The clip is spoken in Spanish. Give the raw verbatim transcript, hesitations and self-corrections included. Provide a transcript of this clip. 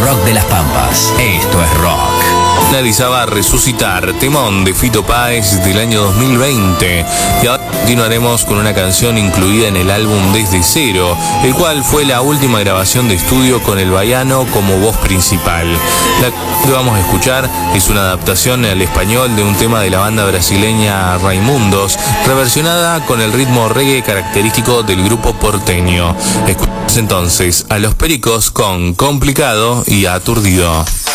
rock de las Pampas. Esto es rock. Analizaba Resucitar, temón de Fito Páez del año dos mil veinte. Y ahora continuaremos con una canción incluida en el álbum Desde Cero, el cual fue la última grabación de estudio con el baiano como voz principal. La que vamos a escuchar es una adaptación al español de un tema de la banda brasileña Raimundos, reversionada con el ritmo reggae característico del grupo porteño. Escuchemos entonces a Los Pericos con Complicado y Aturdido.